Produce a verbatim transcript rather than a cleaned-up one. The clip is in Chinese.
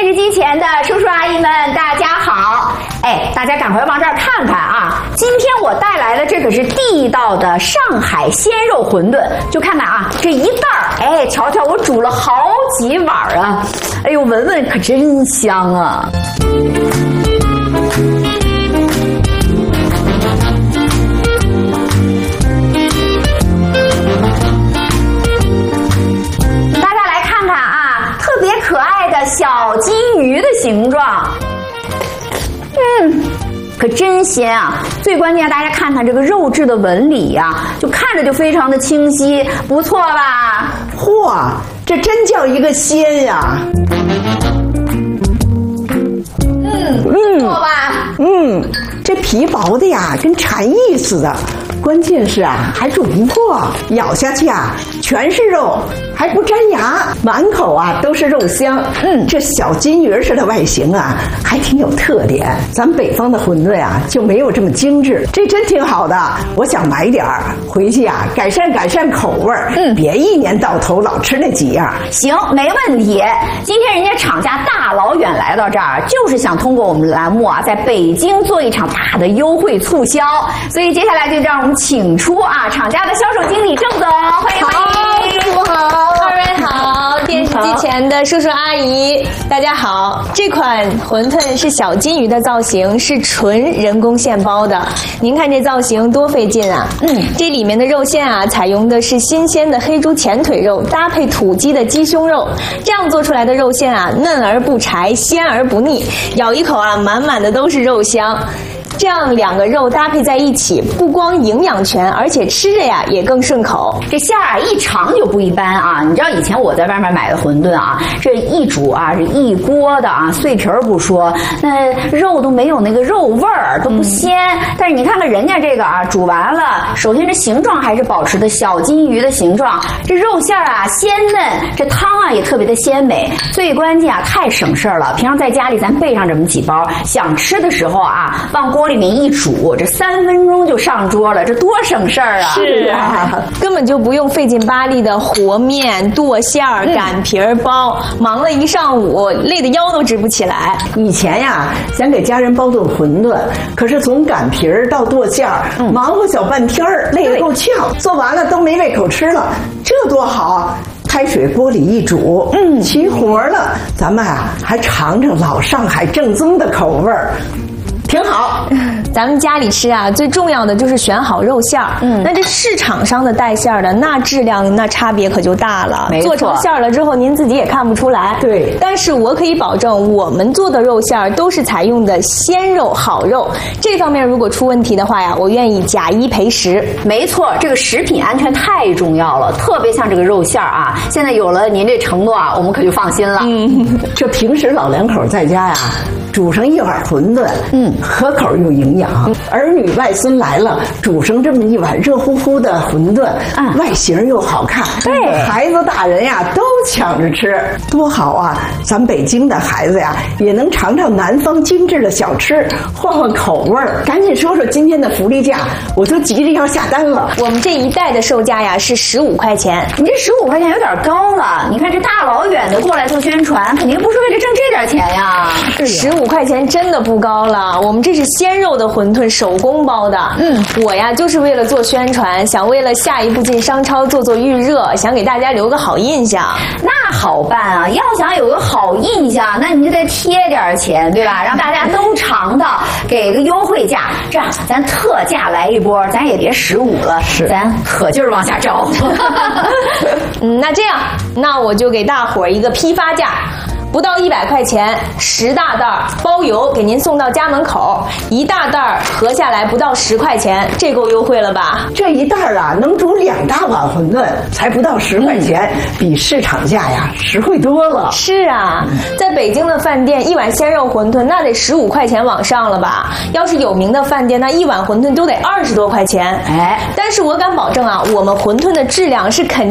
视机前的叔叔阿姨们，大家好！哎，大家赶快往这儿看看啊！今天我带来的这可是地道的上海鲜肉馄饨，就看看啊，这一袋儿，哎，瞧瞧，我煮了好几碗啊！哎呦，闻闻可真香啊！大家来看看啊，特别可爱的小金鱼的形状，嗯。可真鲜啊！最关键，大家看看这个肉质的纹理呀、啊，就看着就非常的清晰，不错吧？ 嚯，这真叫一个鲜呀！ 嗯，不错吧？ 嗯，这皮薄的呀，跟蝉翼似的。关键是啊，还煮不破，咬下去啊，全是肉，还不粘牙，满口啊都是肉香。嗯，这小金鱼似的外形啊，还挺有特点。咱们北方的馄饨啊，就没有这么精致，这真挺好的。我想买点儿回去啊，改善改善口味儿。嗯，别一年到头老吃那几样。 行，没问题。今天人家厂家大老远来到这儿，就是想通过我们栏目啊，在北京做一场大的优惠促销。所以接下来就让我们请出啊厂家的销售经理郑总，欢迎欢迎， 叔叔好，二位好，电视机前的叔叔阿姨大家好。这款馄饨是小金鱼的造型，是纯人工现包的。您看这造型多费劲啊！嗯，这里面的肉馅啊，采用的是新鲜的黑猪前腿肉，搭配土鸡的鸡胸肉，这样做出来的肉馅啊，嫩而不柴，鲜而不腻，咬一口啊，满满的都是肉香。这样两个肉搭配在一起，不光营养全，而且吃着呀也更顺口。 这馅儿啊一尝就不一般啊！你知道以前我在外面买的馄饨啊，这一煮啊是一锅的啊，碎皮儿不说，那肉都没有那个肉味儿，都不鲜。嗯、但是你看看人家这个啊，煮完了，首先这形状还是保持的小金鱼的形状，这肉馅儿啊鲜嫩，这汤啊也特别的鲜美。最关键啊，太省事儿了。平常在家里咱备上这么几包，想吃的时候啊，往锅里面一煮，这三分钟就上桌了，这多省事儿啊！ 是啊，根本就不用费劲巴力的和面、剁馅儿、擀皮儿、包，忙了一上午，累得腰都直不起来。 以前呀，想给家人包顿馄饨，可是从擀皮儿到剁馅儿，嗯、忙活小半天儿，累得够呛，做完了都没胃口吃了，这多好！开水锅里一煮，嗯，齐活了。咱们啊，还尝尝老上海正宗的口味儿。挺好， 咱们家里吃啊，最重要的就是选好肉馅儿。嗯，那这市场上的带馅儿的，那质量那差别可就大了。 没错， 做成馅儿了之后，您自己也看不出来。 对， 但是我可以保证，我们做的肉馅儿都是采用的鲜肉好肉。这方面如果出问题的话呀，我愿意假一赔十。 没错，这个食品安全太重要了，特别像这个肉馅儿啊，现在有了您这承诺啊，我们可就放心了。 嗯，这平时老两口在家呀，煮上一碗馄饨，嗯。可口又营养，儿女外孙来了，煮上这么一碗热乎乎的馄饨，嗯、外形又好看，对，孩子大人呀都抢着吃，多好啊！咱北京的孩子呀，也能尝尝南方精致的小吃，换换口味儿。赶紧说说今天的福利价，我都急着要下单了。 我们这一袋的售价呀是十五块钱， 你这十五块钱有点高了。你看这大老远的过来做宣传，肯定不是为了挣这点钱呀。 十五块钱真的不高了，我们这是鲜肉的馄饨，手工包的。嗯，我呀就是为了做宣传，想为了下一步进商超做做预热，想给大家留个好印象。 那好办啊，要想有个好印象，那你就得贴点钱，对吧？让大家都尝到，给个优惠价，这样咱特价来一波，咱也别十五了，是，咱可劲儿往下招。 嗯，那这样，那我就给大伙儿一个批发价。不到一百块钱，十大袋儿包邮，给您送到家门口。一大袋儿合下来不到十块钱，这够优惠了吧？ 这一袋儿啊，能煮两大碗馄饨，才不到十块钱，嗯、比市场价呀实惠多了。 是啊，在北京的饭店，一碗鲜肉馄饨那得十五块钱往上了吧？要是有名的饭店，那一碗馄饨都得二十多块钱。哎，但是我敢保证啊，我们馄饨的质量是肯